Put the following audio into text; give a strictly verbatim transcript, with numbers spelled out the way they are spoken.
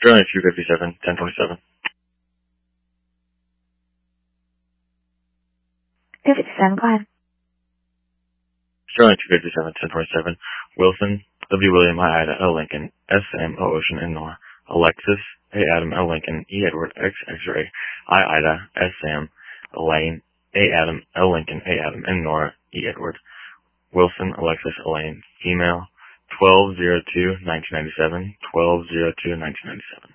Sterling two fifty-seven, ten twenty-seven. two fifty-seven, go ahead. Sterling two fifty-seven, ten twenty-seven. Wilson, W. William, I. Ida, L. Lincoln, S. Sam, O. Ocean, N. Nora. Alexis, A. Adam, L. Lincoln, E. Edward, X. X-ray, I. Ida, S. Sam. Elaine, A. Adam, L. Lincoln, A. Adam, N. Nora, E. Edward. Wilson, Alexis, Elaine. Female, twelve oh two, nineteen ninety-seven. twelve oh two, nineteen ninety-seven.